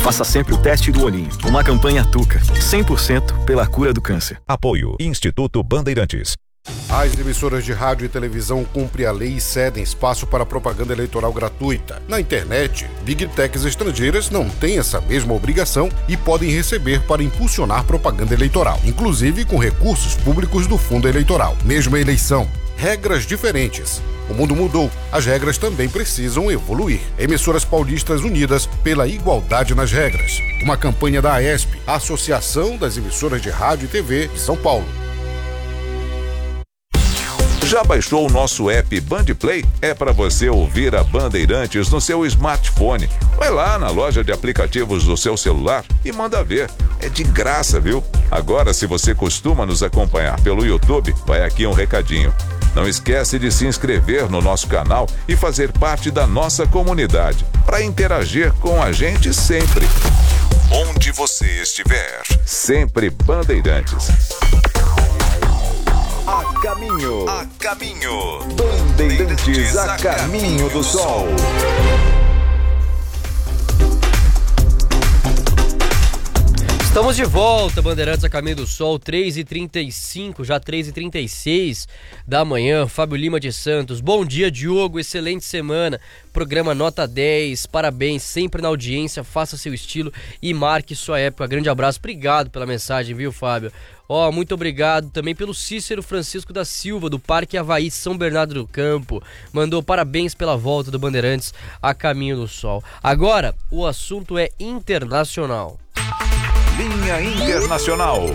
Faça sempre o teste do olhinho. Uma campanha Tuca, 100% pela cura do câncer. Apoio Instituto Bandeirantes. As emissoras de rádio e televisão cumprem a lei e cedem espaço para propaganda eleitoral gratuita. Na internet, Big Techs estrangeiras não têm essa mesma obrigação e podem receber para impulsionar propaganda eleitoral, inclusive com recursos públicos do fundo eleitoral. Mesma eleição, regras diferentes. O mundo mudou, as regras também precisam evoluir. Emissoras paulistas unidas pela igualdade nas regras. Uma campanha da AESP, a Associação das Emissoras de Rádio e TV de São Paulo. Já baixou o nosso app Bandplay? É para você ouvir a Bandeirantes no seu smartphone. Vai lá na loja de aplicativos do seu celular e manda ver. É de graça, viu? Agora, se você costuma nos acompanhar pelo YouTube, vai aqui um recadinho. Não esquece de se inscrever no nosso canal e fazer parte da nossa comunidade, para interagir com a gente sempre. Onde você estiver, sempre Bandeirantes. A caminho. Bandeirantes a caminho do sol. Estamos de volta, Bandeirantes a caminho do sol, 3h35, já 3h36 da manhã. Fábio Lima de Santos. Bom dia, Diogo, excelente semana. Programa nota 10, parabéns, sempre na audiência, faça seu estilo e marque sua época. Grande abraço, obrigado pela mensagem, viu, Fábio? Muito obrigado também pelo Cícero Francisco da Silva, do Parque Havaí, São Bernardo do Campo. Mandou parabéns pela volta do Bandeirantes a caminho do sol. Agora, o assunto é internacional. Linha Internacional.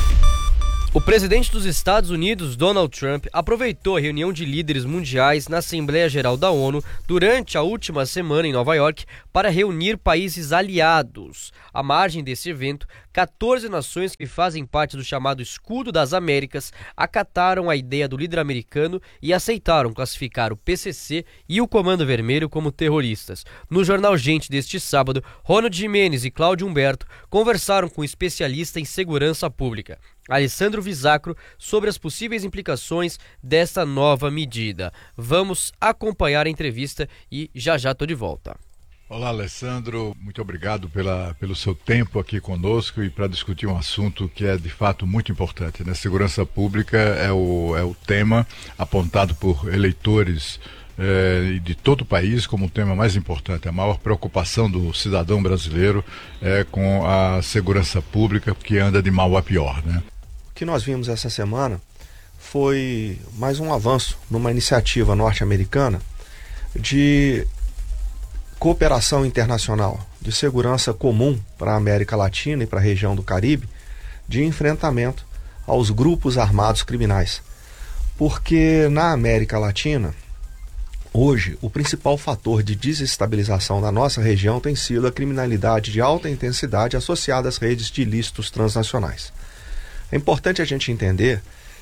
O presidente dos Estados Unidos, Donald Trump, aproveitou a reunião de líderes mundiais na Assembleia Geral da ONU durante a última semana em Nova York para reunir países aliados. À margem desse evento, 14 nações que fazem parte do chamado Escudo das Américas acataram a ideia do líder americano e aceitaram classificar o PCC e o Comando Vermelho como terroristas. No Jornal Gente deste sábado, Ronald Gimenez e Cláudio Humberto conversaram com um especialista em segurança pública, Alessandro Visacro, sobre as possíveis implicações desta nova medida. Vamos acompanhar a entrevista e já estou de volta. Olá, Alessandro, muito obrigado pelo seu tempo aqui conosco e para discutir um assunto que é de fato muito importante, né? Segurança pública é o tema apontado por eleitores de todo o país como o tema mais importante. A maior preocupação do cidadão brasileiro é com a segurança pública, que anda de mal a pior, né? O que nós vimos essa semana foi mais um avanço numa iniciativa norte-americana de cooperação internacional, de segurança comum para a América Latina e para a região do Caribe, de enfrentamento aos grupos armados criminais. Porque na América Latina, hoje, o principal fator de desestabilização da nossa região tem sido a criminalidade de alta intensidade associada às redes de ilícitos transnacionais. É importante a gente entender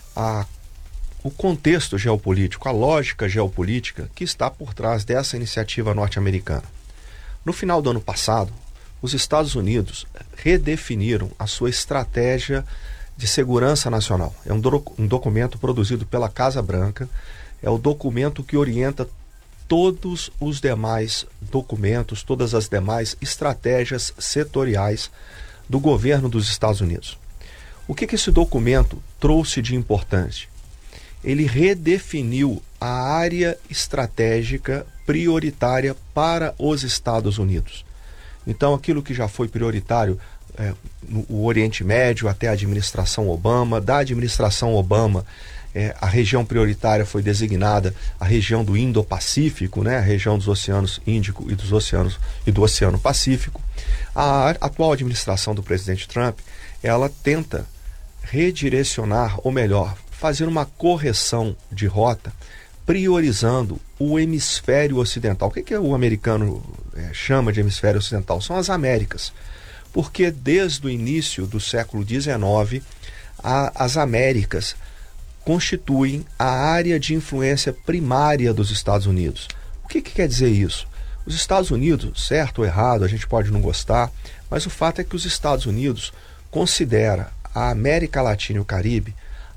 o contexto geopolítico, a lógica geopolítica que está por trás dessa iniciativa norte-americana. No final do ano passado, os Estados Unidos redefiniram a sua estratégia de segurança nacional. É um documento produzido pela Casa Branca, é o documento que orienta todos os demais documentos, todas as demais estratégias setoriais do governo dos Estados Unidos. O que esse documento trouxe de importante? Ele redefiniu a área estratégica prioritária para os Estados Unidos. Então, aquilo que já foi prioritário no Oriente Médio até a administração Obama, da administração Obama, a região prioritária foi designada a região do Indo-Pacífico, né? A região dos oceanos Índico e do Oceano Pacífico. A atual administração do presidente Trump, ela tenta redirecionar, ou melhor, fazer uma correção de rota, priorizando o hemisfério ocidental. O que o americano chama de hemisfério ocidental? São as Américas. Porque desde o início do século XIX, as Américas constituem a área de influência primária dos Estados Unidos. O que quer dizer isso? Os Estados Unidos, certo ou errado, a gente pode não gostar, mas o fato é que os Estados Unidos considera a América Latina e o Caribe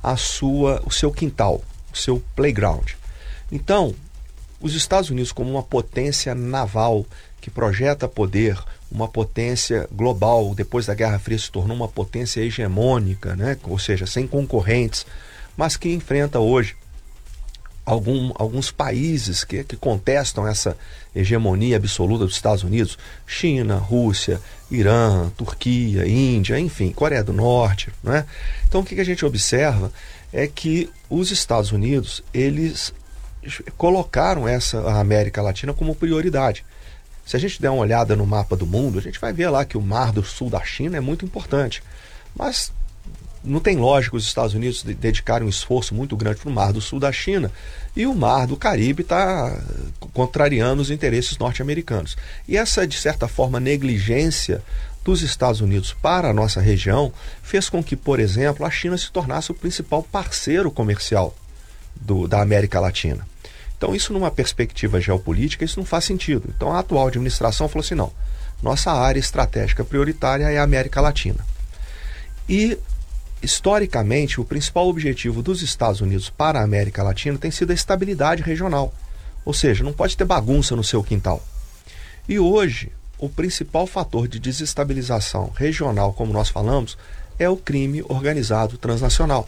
o seu quintal, o seu playground. Então, os Estados Unidos, como uma potência naval que projeta poder, uma potência global, depois da Guerra Fria se tornou uma potência hegemônica, né? Ou seja, sem concorrentes, mas que enfrenta hoje alguns países que contestam essa hegemonia absoluta dos Estados Unidos: China, Rússia, Irã, Turquia, Índia, enfim, Coreia do Norte, né? Então o que a gente observa é que os Estados Unidos, eles colocaram a América Latina como prioridade. Se a gente der uma olhada no mapa do mundo, a gente vai ver lá que o Mar do Sul da China é muito importante, mas não tem lógica os Estados Unidos dedicarem um esforço muito grande para o Mar do Sul da China e o Mar do Caribe está contrariando os interesses norte-americanos. E essa, de certa forma, negligência dos Estados Unidos para a nossa região fez com que, por exemplo, a China se tornasse o principal parceiro comercial da América Latina. Então, isso numa perspectiva geopolítica, isso não faz sentido. Então, a atual administração falou assim: não, nossa área estratégica prioritária é a América Latina. E historicamente, o principal objetivo dos Estados Unidos para a América Latina tem sido a estabilidade regional. Ou seja, não pode ter bagunça no seu quintal. E hoje, o principal fator de desestabilização regional, como nós falamos, é o crime organizado transnacional.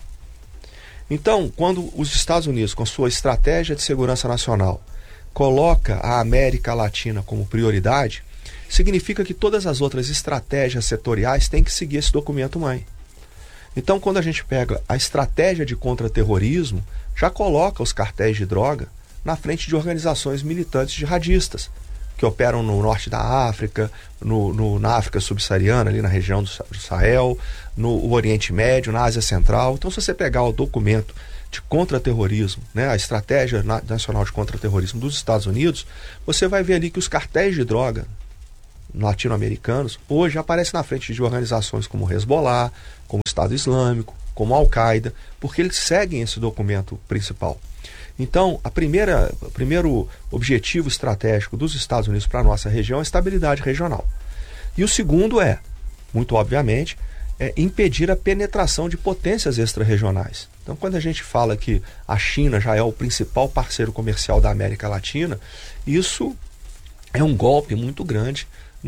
Então, quando os Estados Unidos, com sua estratégia de segurança nacional, coloca a América Latina como prioridade, significa que todas as outras estratégias setoriais têm que seguir esse documento-mãe. Então, quando a gente pega a estratégia de contra-terrorismo, já coloca os cartéis de droga na frente de organizações militantes jihadistas, que operam no norte da África, na África subsaariana, ali na região do Sahel, no Oriente Médio, na Ásia Central. Então, se você pegar o documento de contra-terrorismo, né, a Estratégia Nacional de Contra-Terrorismo dos Estados Unidos, você vai ver ali que os cartéis de droga latino-americanos hoje aparecem na frente de organizações como o Hezbollah, como o Estado Islâmico, como a Al-Qaeda, porque eles seguem esse documento principal. Então, o primeiro objetivo estratégico dos Estados Unidos para a nossa região é a estabilidade regional. E o segundo muito obviamente, impedir a penetração de potências extra-regionais. Então, quando a gente fala que a China já é o principal parceiro comercial da América Latina, isso é um golpe muito grande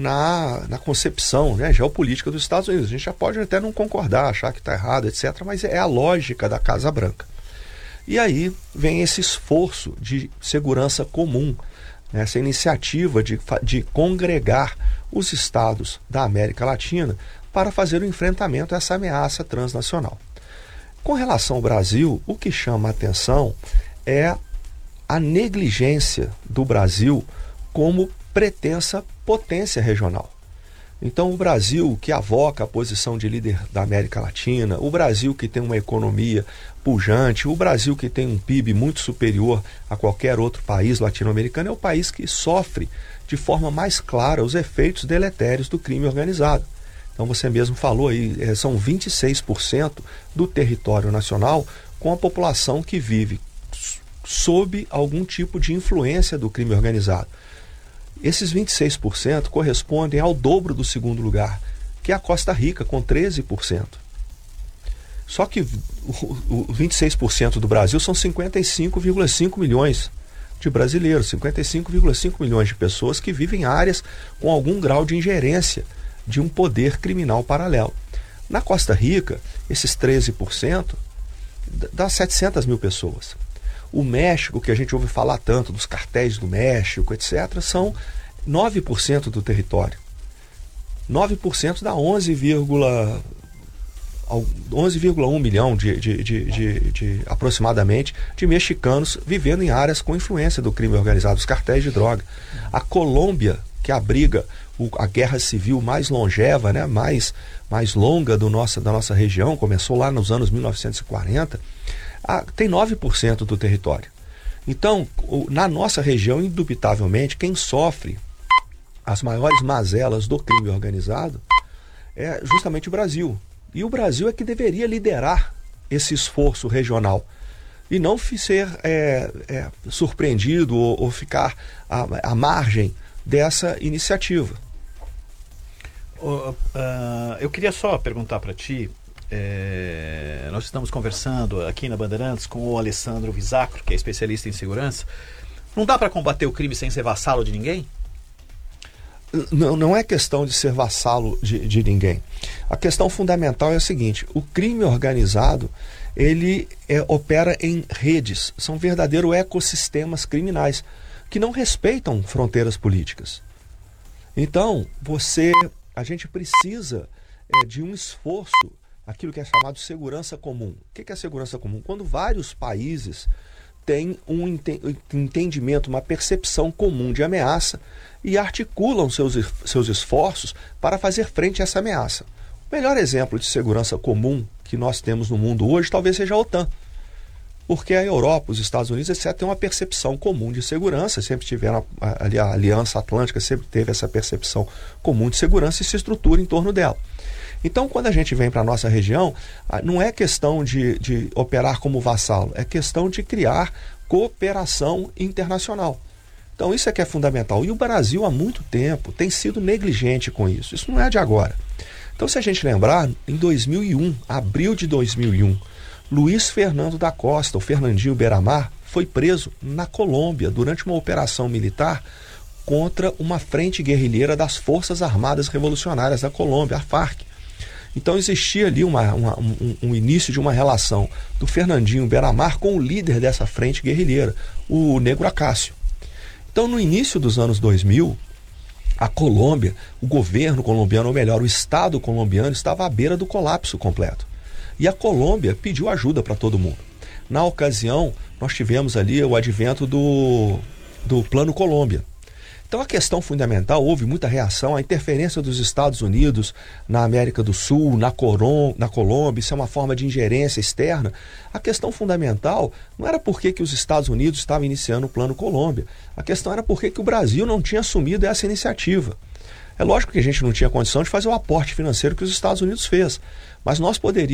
na concepção, né, geopolítica dos Estados Unidos. A gente já pode até não concordar, achar que está errado, etc., mas é a lógica da Casa Branca. E aí vem esse esforço de segurança comum, né, essa iniciativa de congregar os estados da América Latina para fazer o enfrentamento a essa ameaça transnacional. Com relação ao Brasil, o que chama a atenção é a negligência do Brasil como pretensa potência regional. Então, o Brasil, que avoca a posição de líder da América Latina, o Brasil que tem uma economia pujante, o Brasil que tem um PIB muito superior a qualquer outro país latino-americano, é o país que sofre de forma mais clara os efeitos deletérios do crime organizado. Então, você mesmo falou aí, são 26% do território nacional com a população que vive sob algum tipo de influência do crime organizado. Esses 26% correspondem ao dobro do segundo lugar, que é a Costa Rica, com 13%. Só que o 26% do Brasil são 55,5 milhões de brasileiros, 55,5 milhões de pessoas que vivem em áreas com algum grau de ingerência de um poder criminal paralelo. Na Costa Rica, esses 13% dá 700 mil pessoas. O México, que a gente ouve falar tanto dos cartéis do México, etc., são 9% do território. 9% dá 11,1 milhão de aproximadamente de mexicanos vivendo em áreas com influência do crime organizado, os cartéis de droga. A Colômbia, que abriga a guerra civil mais longeva, né, mais longa da nossa região, começou lá nos anos 1940, tem 9% do território. Então, na nossa região, indubitavelmente, quem sofre as maiores mazelas do crime organizado é justamente o Brasil. E o Brasil é que deveria liderar esse esforço regional e não ser surpreendido ou ficar à margem dessa iniciativa. Eu queria só perguntar para ti, nós estamos conversando aqui na Bandeirantes com o Alessandro Visacro, que é especialista em segurança. Não dá para combater o crime sem ser vassalo de ninguém? Não é questão de ser vassalo de ninguém. A questão fundamental é a seguinte: o crime organizado, ele opera em redes, são verdadeiros ecossistemas criminais que não respeitam fronteiras políticas. Então, a gente precisa de um esforço, aquilo que é chamado segurança comum. O que é segurança comum? Quando vários países têm um entendimento, uma percepção comum de ameaça e articulam seus esforços para fazer frente a essa ameaça. O melhor exemplo de segurança comum que nós temos no mundo hoje talvez seja a OTAN. Porque a Europa, os Estados Unidos, etc., têm uma percepção comum de segurança, sempre tiveram ali a Aliança Atlântica, sempre teve essa percepção comum de segurança e se estrutura em torno dela. Então, quando a gente vem para a nossa região, não é questão de operar como vassalo, é questão de criar cooperação internacional. Então, isso é que é fundamental. E o Brasil, há muito tempo, tem sido negligente com isso. Isso não é de agora. Então, se a gente lembrar, em 2001, abril de 2001, Luiz Fernando da Costa, o Fernandinho Beiramar, foi preso na Colômbia durante uma operação militar contra uma frente guerrilheira das Forças Armadas Revolucionárias da Colômbia, a FARC. Então existia ali um início de uma relação do Fernandinho Beiramar com o líder dessa frente guerrilheira, o Negro Acácio. Então, no início dos anos 2000, a Colômbia, o governo colombiano, ou melhor, o Estado colombiano, estava à beira do colapso completo. E a Colômbia pediu ajuda para todo mundo. Na ocasião, nós tivemos ali o advento do Plano Colômbia. Então, a questão fundamental, houve muita reação, a interferência dos Estados Unidos na América do Sul, na Colômbia, isso é uma forma de ingerência externa. A questão fundamental não era por que os Estados Unidos estavam iniciando o Plano Colômbia. A questão era por que o Brasil não tinha assumido essa iniciativa. É lógico que a gente não tinha condição de fazer o aporte financeiro que os Estados Unidos fez, mas nós poderíamos